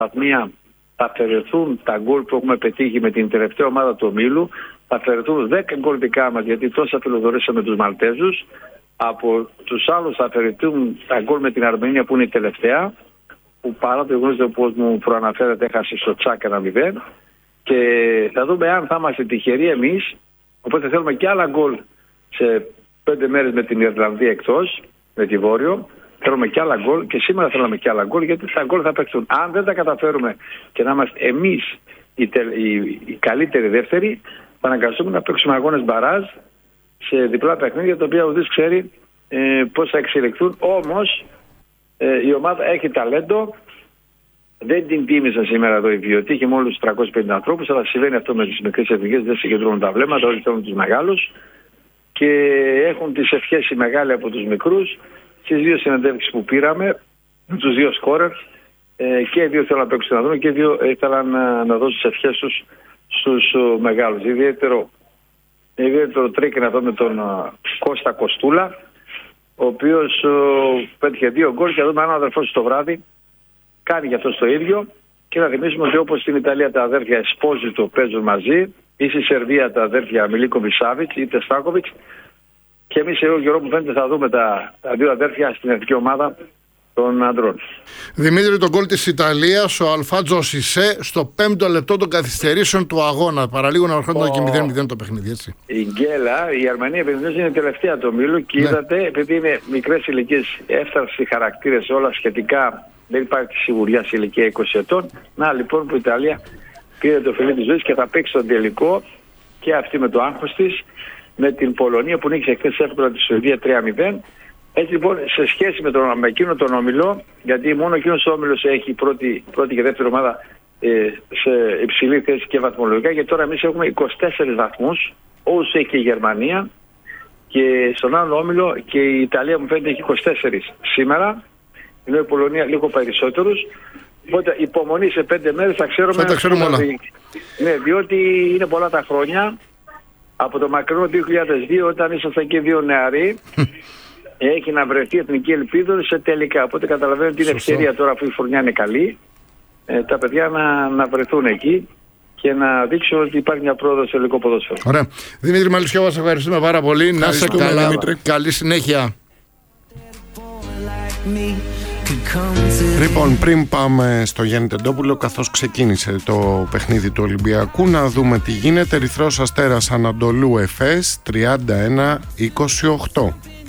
βαθμία θα αφαιρεθούν τα γκολ που έχουμε πετύχει με την τελευταία ομάδα του ομίλου. Θα αφαιρεθούν 10 γκολ δικά μας, γιατί τόσα φιλοδορήσαμε τους Μαλτέζους. Από τους άλλους θα αφαιρεθούν τα γκολ με την Αρμενία που είναι η τελευταία, που παρά το γεγονός όπως μου προαναφέρατε έχασε στο Τσάκ 1-0. Και θα δούμε αν θα είμαστε τυχεροί εμείς. Οπότε θέλουμε και άλλα γκολ σε 5 μέρες με την Ιρλανδία εκτός, με τη Βόρειο. Θέλουμε και άλλα γκολ και σήμερα θέλουμε και άλλα γκολ, γιατί τα γκολ θα παίξουν. Αν δεν τα καταφέρουμε και να είμαστε εμείς οι καλύτεροι δεύτεροι, θα αναγκαστούμε να παίξουμε αγώνες μπαράζ σε διπλά παιχνίδια, τα οποία ουδής ξέρει πώς θα εξελιχθούν. Όμως η ομάδα έχει ταλέντο. Δεν την τίμησα σήμερα εδώ η Βιωτή, είχε μόλις 350 ανθρώπους, αλλά συμβαίνει αυτό με τις μικρές εθνικές, δεν συγκεντρώνουν τα βλέμματα, όλοι θέλουν τους μεγάλους και έχουν τις ευχές οι μεγάλοι από τους μικρούς. Στις δύο συνεντεύξεις που πήραμε, με τους δύο σκόρερ, και οι δύο θέλουν να παίξουν να δουν και οι δύο ήθελαν να δώσουν τις ευχές τους στους μεγάλους. Ιδιαίτερο τρίκι να δούμε τον Κώστα Κοστούλα, ο οποίος πέτυχε 2 γκολ και θα δούμε αν ο αδερφός του το βράδυ κάνει γι' αυτό το ίδιο. Και να θυμίσουμε ότι όπως στην Ιταλία τα αδέρφια Εσπόζιτο παίζουν μαζί, ή στη Σερβία τα αδέρφια Μιλίκοβιτς Σάβιτς ή Τεστάκοβιτς, και εμείς εδώ καιρό που φαίνεται θα δούμε τα δύο αδέρφια στην εθνική ομάδα των αντρών. Δημήτρη, τον γκολ της Ιταλίας, ο Αλφάτζο Σισέ, στο 5ο λεπτό των καθυστερήσεων του αγώνα. Παραλίγο να ερχόταν και 0-0 το παιχνίδι, έτσι. Η Γκέλα, η Αρμενία επενδύσεις είναι η τελευταία του ομίλου και είδατε, επειδή είναι μικρές ηλικίες, έφτασε χαρακτήρες όλα σχετικά, δεν υπάρχει σιγουριά σε ηλικία 20 ετών. Να λοιπόν που η Ιταλία πήρε το φιλί της ζωής και θα παίξει τον τελικό και αυτή με το άγχος της, με την Πολωνία που νίκησε χθες εύκολα τη Σουηδία 3-0. Έτσι λοιπόν, σε σχέση με εκείνο τον όμιλο, γιατί μόνο εκείνος ο όμιλος έχει πρώτη και δεύτερη ομάδα σε υψηλή θέση και βαθμολογικά, γιατί τώρα εμείς έχουμε 24 βαθμούς, όσους έχει και η Γερμανία, και στον άλλο όμιλο και η Ιταλία μου φαίνεται έχει 24 σήμερα, ενώ η Πολωνία λίγο περισσότερους. Οπότε υπομονή, σε 5 μέρες θα ξέρουμε όλα. Ναι, διότι είναι πολλά τα χρόνια. Από το μακρινό 2002, όταν ήσασταν και δύο νεαροί, έχει να βρεθεί εθνική ελπίδα σε τελικά. Οπότε καταλαβαίνω ότι είναι ευκαιρία τώρα, αφού η χρονιά είναι καλή, τα παιδιά να βρεθούν εκεί και να δείξουν ότι υπάρχει μια πρόοδο σε ελληνικό ποδόσφαιρο. Ωραία. Δημήτρη Μαλισσιώβα, σε ευχαριστούμε πάρα πολύ. Να είσαι καλά, Δημήτρη. Καλή συνέχεια. Λοιπόν, πριν πάμε στο Γιάννη Τεντόπουλο, καθώς ξεκίνησε το παιχνίδι του Ολυμπιακού, να δούμε τι γίνεται. Ερυθρός Αστέρας Ανατολού Εφές 31-28.